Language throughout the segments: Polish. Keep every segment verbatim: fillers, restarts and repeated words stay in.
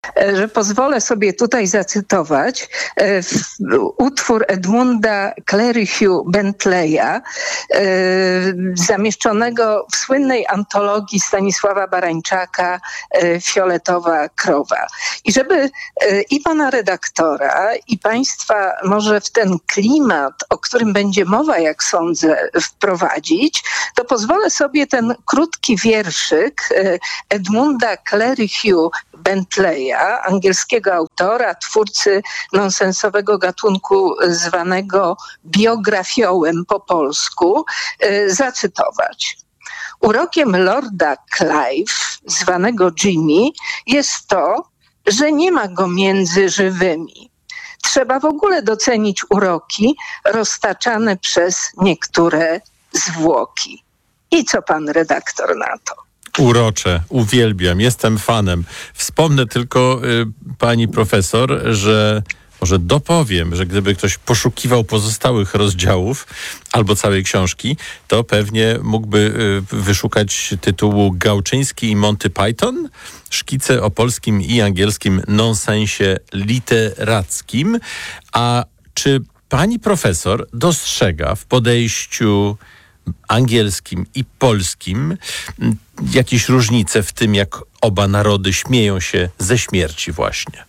że pozwolę sobie tutaj zacytować utwór Edmunda Cleryhugh Bentleya, zamieszczonego w słynnej antologii Stanisława Barańczaka Fioletowa krowa. I żeby i pana redaktora, i państwa może w ten klimat, o którym będzie mowa, jak sądzę, wprowadzić, to pozwolę sobie ten krótki wierszyk Edmunda Cleryhugh Bentleya, angielskiego autora, twórcy nonsensowego gatunku zwanego biografiołem po polsku, zacytować. Urokiem Lorda Clive, zwanego Jimmy, jest to, że nie ma go między żywymi. Trzeba w ogóle docenić uroki roztaczane przez niektóre zwłoki. I co pan redaktor na to? Urocze, uwielbiam, jestem fanem. Wspomnę tylko, y, pani profesor, że może dopowiem, że gdyby ktoś poszukiwał pozostałych rozdziałów albo całej książki, to pewnie mógłby y, wyszukać tytułu Gałczyński i Monty Python, szkice o polskim i angielskim nonsensie literackim. A czy pani profesor dostrzega w podejściu angielskim i polskim jakieś różnice w tym, jak oba narody śmieją się ze śmierci właśnie?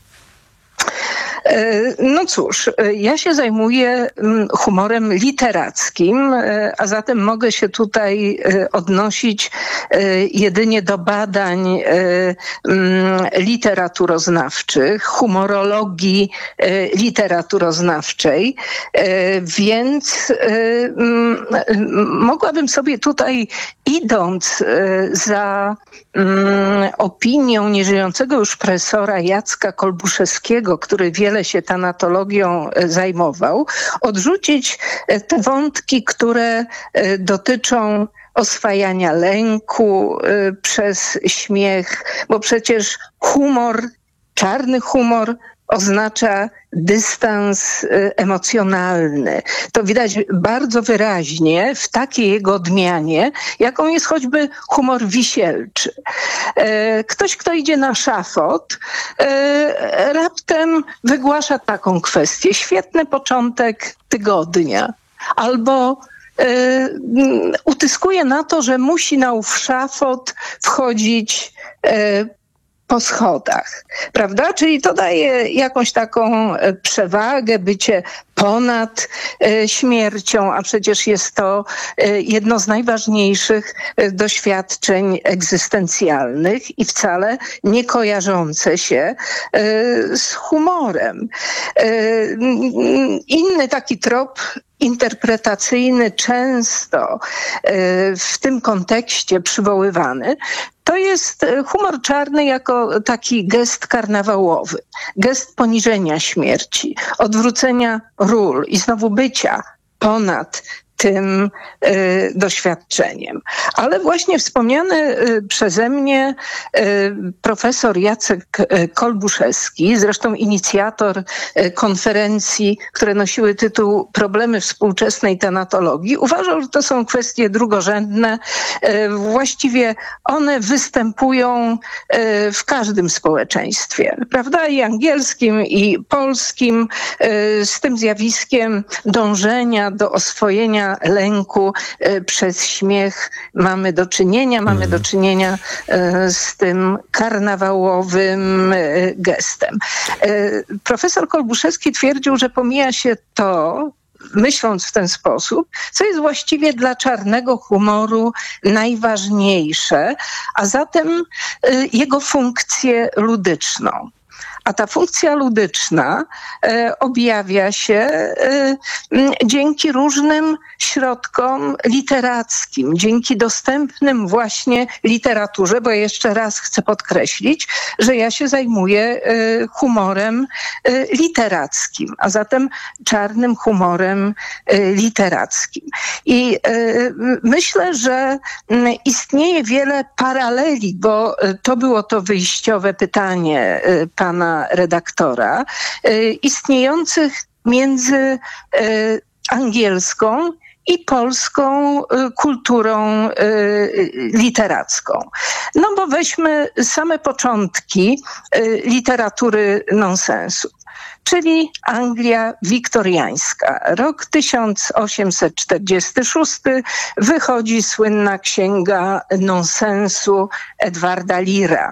No cóż, ja się zajmuję humorem literackim, a zatem mogę się tutaj odnosić jedynie do badań literaturoznawczych, humorologii literaturoznawczej, więc mogłabym sobie tutaj, idąc za opinią nieżyjącego już profesora Jacka Kolbuszewskiego, który wiele się tanatologią zajmował, odrzucić te wątki, które dotyczą oswajania lęku przez śmiech, bo przecież humor, czarny humor oznacza dystans emocjonalny. To widać bardzo wyraźnie w takiej jego odmianie, jaką jest choćby humor wisielczy. Ktoś, kto idzie na szafot, raptem wygłasza taką kwestię. Świetny początek tygodnia. Albo utyskuje na to, że musi na ów szafot wchodzić po schodach, prawda? Czyli to daje jakąś taką przewagę, bycie ponad e, śmiercią, a przecież jest to e, jedno z najważniejszych e, doświadczeń egzystencjalnych i wcale nie kojarzące się e, z humorem. E, inny taki trop interpretacyjny, często e, w tym kontekście przywoływany, to jest humor czarny jako taki gest karnawałowy, gest poniżenia śmierci, odwrócenia ról i znowu bycia ponad tym y, doświadczeniem. Ale właśnie wspomniany y, przeze mnie y, profesor Jacek y, Kolbuszewski, zresztą inicjator y, konferencji, które nosiły tytuł Problemy współczesnej tanatologii, uważał, że to są kwestie drugorzędne. Y, właściwie one występują y, w każdym społeczeństwie, prawda? I angielskim, i polskim, y, z tym zjawiskiem dążenia do oswojenia lęku e, przez śmiech mamy do czynienia, mamy mm. do czynienia e, z tym karnawałowym e, gestem. E, profesor Kolbuszewski twierdził, że pomija się to, myśląc w ten sposób, co jest właściwie dla czarnego humoru najważniejsze, a zatem e, jego funkcję ludyczną. A ta funkcja ludyczna e, objawia się e, dzięki różnym środkom literackim, dzięki dostępnym właśnie literaturze, bo jeszcze raz chcę podkreślić, że ja się zajmuję e, humorem e, literackim, a zatem czarnym humorem e, literackim. I e, myślę, że m, istnieje wiele paraleli, bo e, to było to wyjściowe pytanie e, pana redaktora, e, istniejących między e, angielską i polską kulturą literacką. No bo weźmy same początki literatury nonsensu, czyli Anglia wiktoriańska. Rok tysiąc osiemset czterdziesty szósty wychodzi słynna księga nonsensu Edwarda Leara,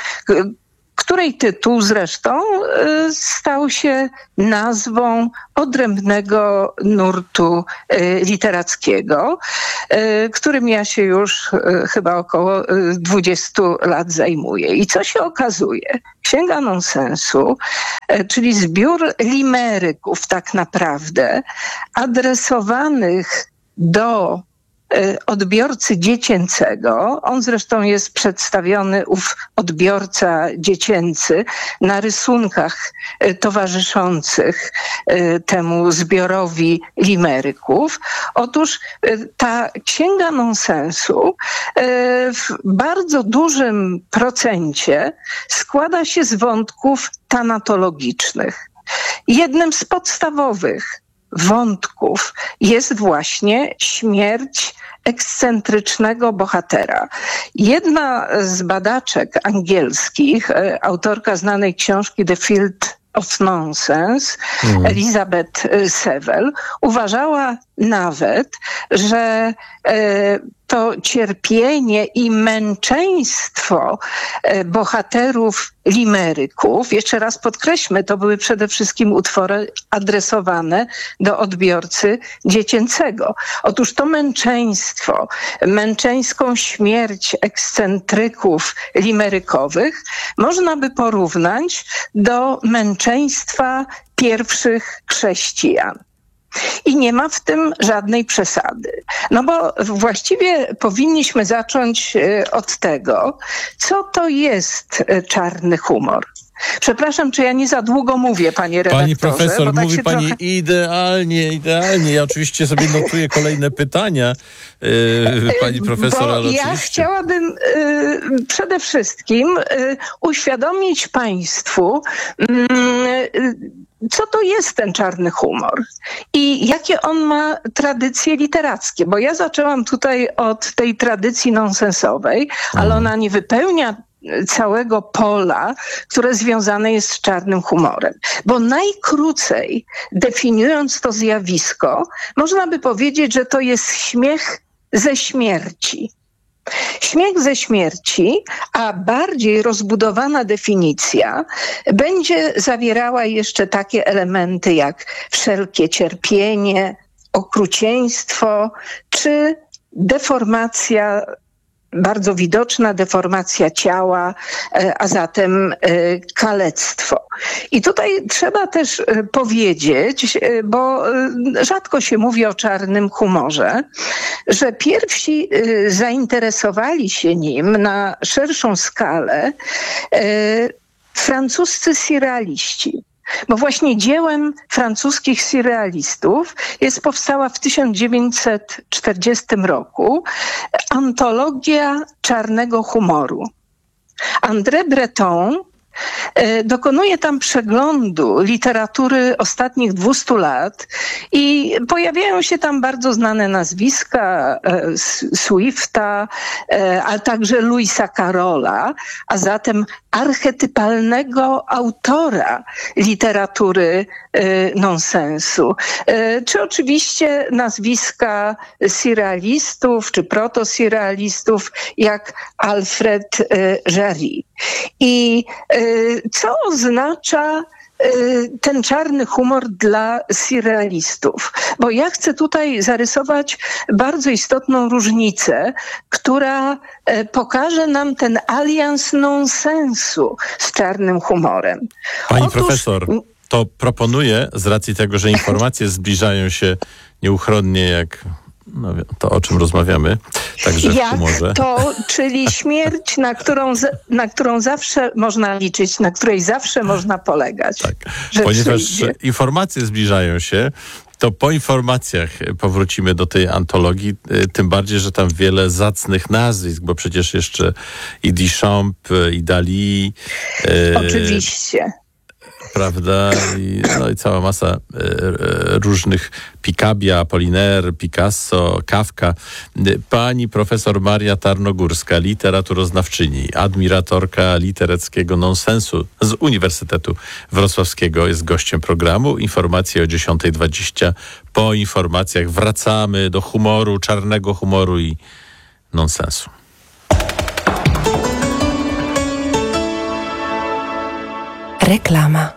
której tytuł zresztą stał się nazwą odrębnego nurtu literackiego, którym ja się już chyba około dwudziestu lat zajmuję. I co się okazuje? Księga nonsensu, czyli zbiór limeryków tak naprawdę, adresowanych do odbiorcy dziecięcego. On zresztą jest przedstawiony, ów odbiorca dziecięcy, na rysunkach towarzyszących temu zbiorowi limeryków. Otóż ta księga nonsensu w bardzo dużym procencie składa się z wątków tanatologicznych. Jednym z podstawowych wątków jest właśnie śmierć ekscentrycznego bohatera. Jedna z badaczek angielskich, autorka znanej książki The Field of Nonsense, mm. Elizabeth Sewell, uważała nawet, że e, to cierpienie i męczeństwo e, bohaterów limeryków, jeszcze raz podkreślmy, to były przede wszystkim utwory adresowane do odbiorcy dziecięcego. Otóż to męczeństwo, męczeńską śmierć ekscentryków limerykowych można by porównać do męczeństwa pierwszych chrześcijan. I nie ma w tym żadnej przesady. No bo właściwie powinniśmy zacząć od tego, co to jest czarny humor. Przepraszam, czy ja nie za długo mówię, panie redaktorze? Pani profesor, bo tak mówi pani trochę... idealnie, idealnie. Ja oczywiście sobie notuję kolejne pytania, yy, pani profesor, bo ale ja oczywiście... chciałabym yy, przede wszystkim yy, uświadomić państwu, yy, co to jest ten czarny humor i jakie on ma tradycje literackie, bo ja zaczęłam tutaj od tej tradycji nonsensowej, ale ona nie wypełnia całego pola, które związane jest z czarnym humorem. Bo najkrócej definiując to zjawisko, można by powiedzieć, że to jest śmiech ze śmierci. Śmiech ze śmierci, a bardziej rozbudowana definicja będzie zawierała jeszcze takie elementy jak wszelkie cierpienie, okrucieństwo czy deformacja, bardzo widoczna deformacja ciała, a zatem kalectwo. I tutaj trzeba też powiedzieć, bo rzadko się mówi o czarnym humorze, że pierwsi zainteresowali się nim na szerszą skalę francuscy surrealiści. Bo właśnie dziełem francuskich surrealistów jest powstała w tysiąc dziewięćset czterdziestym roku antologia czarnego humoru. André Breton dokonuje tam przeglądu literatury ostatnich dwustu lat i pojawiają się tam bardzo znane nazwiska Swifta, ale także Louisa Carrolla, a zatem archetypalnego autora literatury nonsensu. Czy oczywiście nazwiska surrealistów, czy proto-surrealistów jak Alfred Jarry. I co oznacza ten czarny humor dla surrealistów? Bo ja chcę tutaj zarysować bardzo istotną różnicę, która pokaże nam ten alians nonsensu z czarnym humorem. Pani Otóż... profesor, to proponuję, z racji tego, że informacje zbliżają się nieuchronnie jak... No, to o czym rozmawiamy, także w humorze. Jak to, czyli śmierć, na którą, na którą zawsze można liczyć, na której zawsze można polegać. Tak, że ponieważ przyjdzie. Informacje zbliżają się, to po informacjach powrócimy do tej antologii, tym bardziej, że tam wiele zacnych nazwisk, bo przecież jeszcze i Duchamp, i Dali. Oczywiście. prawda? I, no i cała masa e, e, różnych Picabia, Apollinaire, Picasso, Kafka. Pani profesor Maria Tarnogórska, literaturoznawczyni, admiratorka litereckiego nonsensu z Uniwersytetu Wrocławskiego, jest gościem programu. Informacje o dziesiąta dwadzieścia. Po informacjach wracamy do humoru, czarnego humoru i nonsensu. Reklama.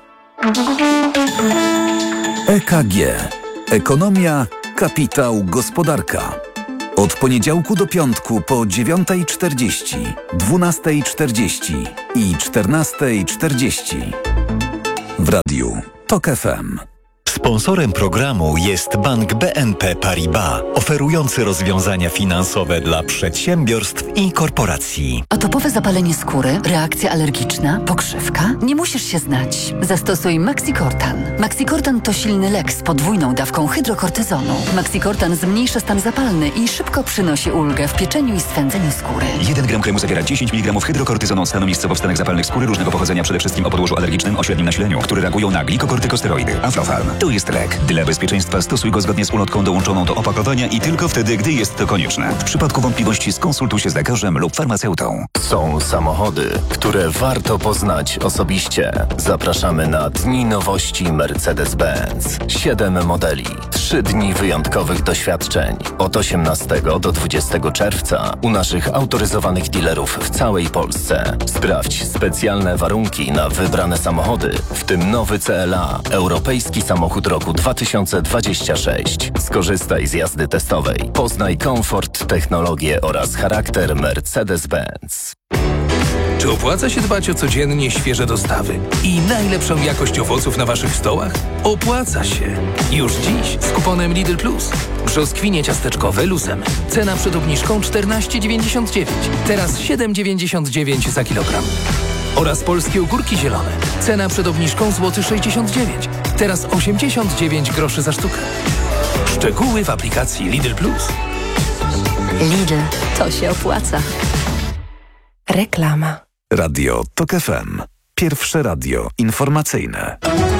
E K G. Ekonomia, kapitał, gospodarka. Od poniedziałku do piątku po dziewiąta czterdzieści, dwunasta czterdzieści i czternasta czterdzieści. W radiu Tok F M. Sponsorem programu jest Bank B N P Paribas, oferujący rozwiązania finansowe dla przedsiębiorstw i korporacji. Atopowe zapalenie skóry, reakcja alergiczna, pokrzywka? Nie musisz się znać. Zastosuj Maxicortan. Maxicortan to silny lek z podwójną dawką hydrokortyzonu. Maxicortan zmniejsza stan zapalny i szybko przynosi ulgę w pieczeniu i swędzeniu skóry. jeden gram kremu zawiera dziesięć miligramów hydrokortyzonu od stanu miejscowo w stanach zapalnych skóry różnego pochodzenia, przede wszystkim o podłożu alergicznym o średnim nasileniu, które reagują na glikokortykosteroidy. Aflofarm. To jest lek. Dla bezpieczeństwa stosuj go zgodnie z ulotką dołączoną do opakowania i tylko wtedy, gdy jest to konieczne. W przypadku wątpliwości skonsultuj się z lekarzem lub farmaceutą. Są samochody, które warto poznać osobiście. Zapraszamy na Dni Nowości Mercedes-Benz. Siedem modeli. Trzy dni wyjątkowych doświadczeń. Od osiemnastego do dwudziestego czerwca u naszych autoryzowanych dealerów w całej Polsce. Sprawdź specjalne warunki na wybrane samochody, w tym nowy C L A, europejski samochód roku dwa tysiące dwudziesty szósty. Skorzystaj z jazdy testowej. Poznaj komfort, technologię oraz charakter Mercedes-Benz. Czy opłaca się dbać o codziennie świeże dostawy i najlepszą jakość owoców na waszych stołach? Opłaca się. Już dziś z kuponem Lidl Plus. Brzoskwinie ciasteczkowe luzem. Cena przed obniżką czternaście dziewięćdziesiąt dziewięć. Teraz siedem dziewięćdziesiąt dziewięć za kilogram. Oraz polskie ogórki zielone. Cena przed obniżką złoty sześćdziesiąt dziewięć. Teraz osiemdziesiąt dziewięć groszy za sztukę. Szczegóły w aplikacji Lidl Plus. Lidl, to się opłaca. Reklama. Radio Tok F M. Pierwsze radio informacyjne.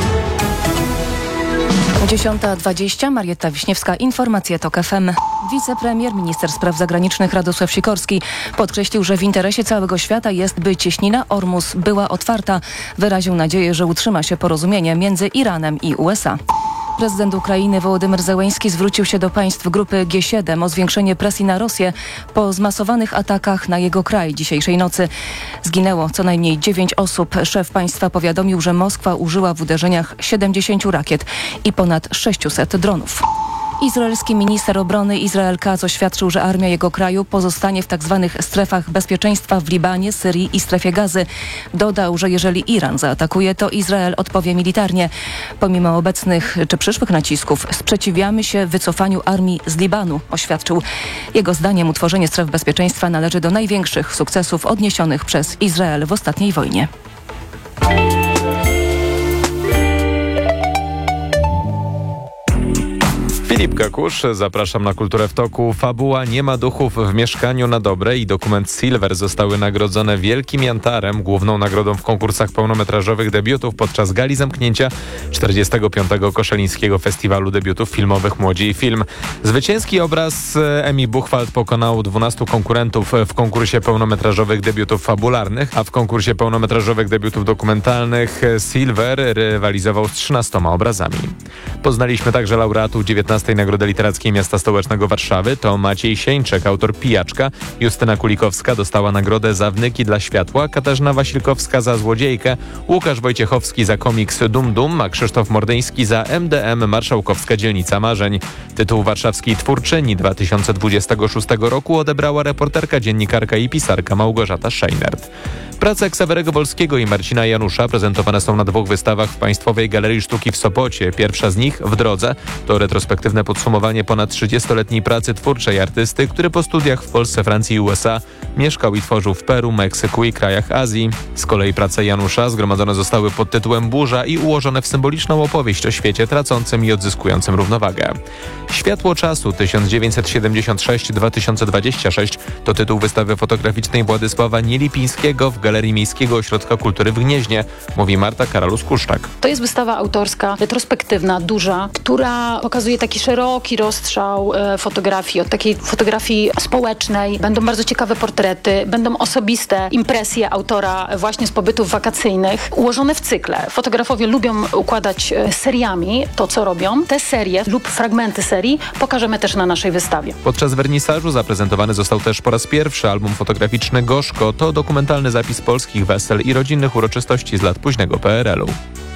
dziesiąta dwadzieścia. Marietta Wiśniewska, informacje Tok F M. Wicepremier, minister spraw zagranicznych Radosław Sikorski podkreślił, że w interesie całego świata jest, by cieśnina Ormus była otwarta. Wyraził nadzieję, że utrzyma się porozumienie między Iranem i U S A. Prezydent Ukrainy Wołodymyr Zełenski zwrócił się do państw grupy G siedem o zwiększenie presji na Rosję po zmasowanych atakach na jego kraj dzisiejszej nocy. Zginęło co najmniej dziewięć osób. Szef państwa powiadomił, że Moskwa użyła w uderzeniach siedemdziesięciu rakiet i ponad sześciuset dronów. Izraelski minister obrony Izrael Katz oświadczył, że armia jego kraju pozostanie w tzw. strefach bezpieczeństwa w Libanie, Syrii i strefie Gazy. Dodał, że jeżeli Iran zaatakuje, to Izrael odpowie militarnie. Pomimo obecnych czy przyszłych nacisków sprzeciwiamy się wycofaniu armii z Libanu, oświadczył. Jego zdaniem utworzenie stref bezpieczeństwa należy do największych sukcesów odniesionych przez Izrael w ostatniej wojnie. Filip Kakusz, zapraszam na Kulturę w Toku. Fabuła Nie ma duchów w mieszkaniu na dobre i dokument Silver zostały nagrodzone Wielkim Jantarem, główną nagrodą w konkursach pełnometrażowych debiutów podczas gali zamknięcia czterdziestego piątego Koszalińskiego Festiwalu Debiutów Filmowych Młodzi i Film. Zwycięski obraz Emi Buchwald pokonał dwunastu konkurentów w konkursie pełnometrażowych debiutów fabularnych, a w konkursie pełnometrażowych debiutów dokumentalnych Silver rywalizował z trzynastoma obrazami. Poznaliśmy także laureatów dziewiętnastej Nagrody Literackiej Miasta Stołecznego Warszawy. To Maciej Sieńczek, autor Pijaczka. Justyna Kulikowska dostała nagrodę za Wnyki dla światła, Katarzyna Wasilkowska za Złodziejkę, Łukasz Wojciechowski za komiks Dum Dum, a Krzysztof Mordyński za M D M Marszałkowska Dzielnica Marzeń. Tytuł warszawskiej twórczyni dwa tysiące dwudziestego szóstego roku odebrała reporterka, dziennikarka i pisarka Małgorzata Szejnert. Prace Ksawerego Wolskiego i Marcina Janusza prezentowane są na dwóch wystawach w Państwowej Galerii Sztuki w Sopocie. Pierwsza z nich nich w drodze. To retrospektywne podsumowanie ponad trzydziestoletniej pracy twórczej artysty, który po studiach w Polsce, Francji i U S A mieszkał i tworzył w Peru, Meksyku i krajach Azji. Z kolei prace Janusza zgromadzone zostały pod tytułem Burza i ułożone w symboliczną opowieść o świecie tracącym i odzyskującym równowagę. Światło czasu tysiąc dziewięćset siedemdziesiąt sześć do dwa tysiące dwudziestego szóstego to tytuł wystawy fotograficznej Władysława Nielipińskiego w Galerii Miejskiego Ośrodka Kultury w Gnieźnie, mówi Marta Karalus-Kuszczak. To jest wystawa autorska, retrospektywna, duża, która pokazuje taki szeroki rozstrzał e, fotografii, od takiej fotografii społecznej. Będą bardzo ciekawe portrety, będą osobiste impresje autora właśnie z pobytów wakacyjnych, ułożone w cykle. Fotografowie lubią układać e, seriami to, co robią. Te serie lub fragmenty serii pokażemy też na naszej wystawie. Podczas wernisażu zaprezentowany został też po raz pierwszy album fotograficzny Gorzko. To dokumentalny zapis polskich wesel i rodzinnych uroczystości z lat późnego P R L u.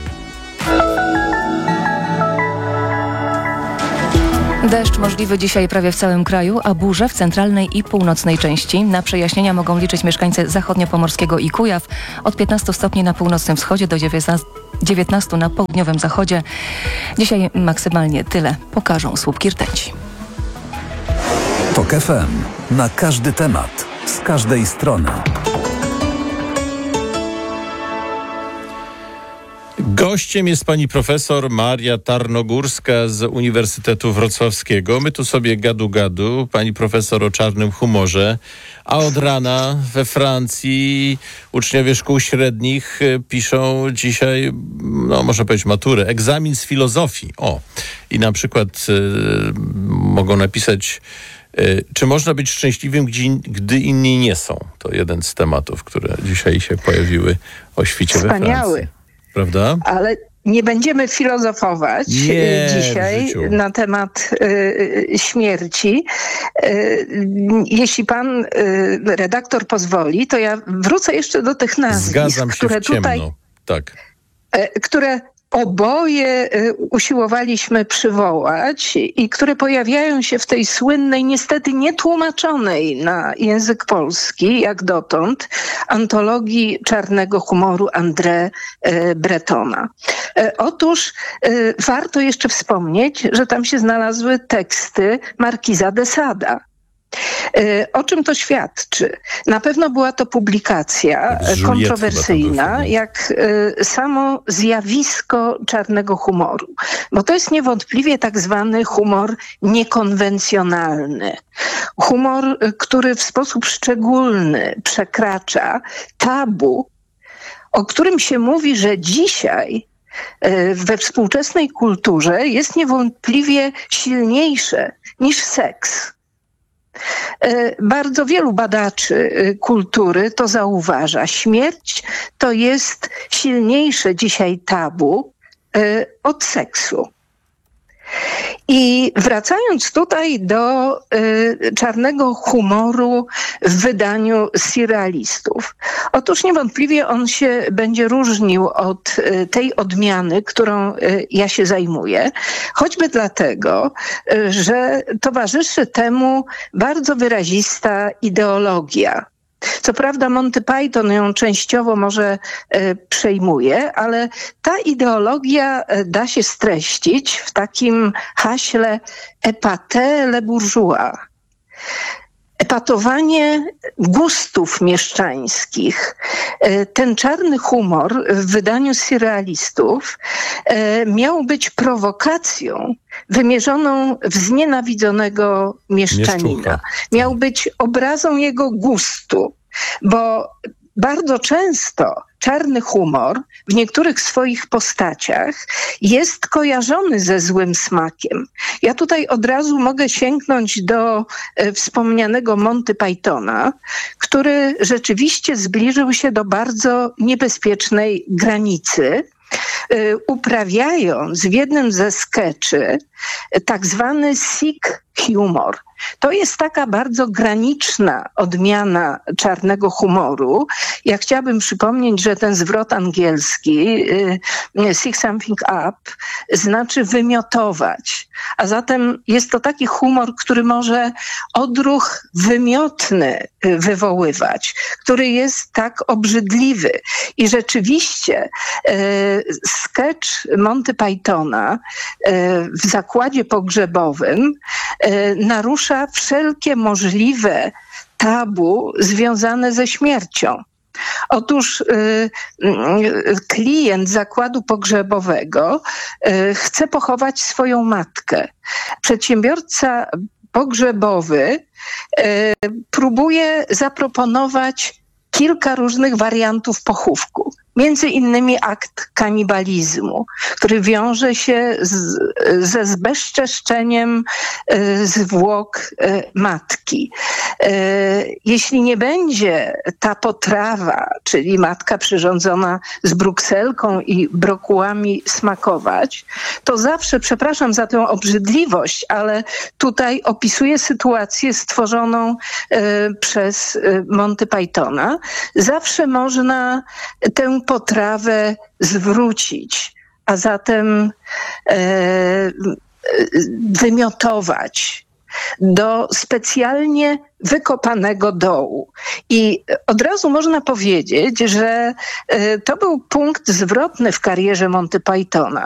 Deszcz możliwy dzisiaj prawie w całym kraju, a burze w centralnej i północnej części. Na przejaśnienia mogą liczyć mieszkańcy zachodniopomorskiego i Kujaw. Od piętnastu stopni na północnym wschodzie do dziewiętnastu na południowym zachodzie. Dzisiaj maksymalnie tyle pokażą słupki rtęci. TOK F M. Na każdy temat. Z każdej strony. Gościem jest pani profesor Maria Tarnogórska z Uniwersytetu Wrocławskiego. My tu sobie gadu gadu, pani profesor o czarnym humorze, a od rana we Francji uczniowie szkół średnich piszą dzisiaj, no można powiedzieć maturę, egzamin z filozofii. O, i na przykład y, mogą napisać, y, czy można być szczęśliwym, gdy, gdy inni nie są. To jeden z tematów, które dzisiaj się pojawiły o świcie we Francji. Wspaniały. Prawda? Ale nie będziemy filozofować nie, dzisiaj na temat y, śmierci. Y, jeśli pan y, redaktor pozwoli, to ja wrócę jeszcze do tych nazwisk, Zgadzam się które w ciemno. tutaj, tak. y, które oboje y, usiłowaliśmy przywołać i które pojawiają się w tej słynnej, niestety nietłumaczonej na język polski, jak dotąd, antologii czarnego humoru André y, Bretona. Y, otóż y, warto jeszcze wspomnieć, że tam się znalazły teksty Markiza de Sada. O czym to świadczy? Na pewno była to publikacja kontrowersyjna, jak samo zjawisko czarnego humoru. Bo to jest niewątpliwie tak zwany humor niekonwencjonalny. Humor, który w sposób szczególny przekracza tabu, o którym się mówi, że dzisiaj we współczesnej kulturze jest niewątpliwie silniejsze niż seks. Bardzo wielu badaczy kultury to zauważa. Śmierć to jest silniejsze dzisiaj tabu od seksu. I wracając tutaj do y, czarnego humoru w wydaniu surrealistów. Otóż niewątpliwie on się będzie różnił od y, tej odmiany, którą y, ja się zajmuję, choćby dlatego, y, że towarzyszy temu bardzo wyrazista ideologia. Co prawda Monty Python ją częściowo może e, przejmuje, ale ta ideologia e, da się streścić w takim haśle épater le bourgeois. Epatowanie gustów mieszczańskich. E, ten czarny humor w wydaniu surrealistów e, miał być prowokacją wymierzoną w znienawidzonego mieszczanina. Miał być obrazą jego gustu, bo bardzo często czarny humor w niektórych swoich postaciach jest kojarzony ze złym smakiem. Ja tutaj od razu mogę sięgnąć do e, wspomnianego Monty Pythona, który rzeczywiście zbliżył się do bardzo niebezpiecznej granicy, uprawiając w jednym ze skeczy tak zwany sick humor. To jest taka bardzo graniczna odmiana czarnego humoru. Ja chciałabym przypomnieć, że ten zwrot angielski "six something up" znaczy wymiotować. A zatem jest to taki humor, który może odruch wymiotny wywoływać, który jest tak obrzydliwy. I rzeczywiście e, sketch Monty Pythona e, w zakładzie pogrzebowym e, narusza wszelkie możliwe tabu związane ze śmiercią. Otóż y, y, klient zakładu pogrzebowego y, chce pochować swoją matkę. Przedsiębiorca pogrzebowy y, próbuje zaproponować kilka różnych wariantów pochówku. Między innymi akt kanibalizmu, który wiąże się z, ze zbezczeszczeniem y, zwłok y, matki. Y, jeśli nie będzie ta potrawa, czyli matka przyrządzona z brukselką i brokułami, smakować, to zawsze, przepraszam za tę obrzydliwość, ale tutaj opisuję sytuację stworzoną y, przez y, Monty Pythona, zawsze można tę potrawę zwrócić, a zatem e, wymiotować do specjalnie wykopanego dołu. I od razu można powiedzieć, że e, to był punkt zwrotny w karierze Monty Pythona.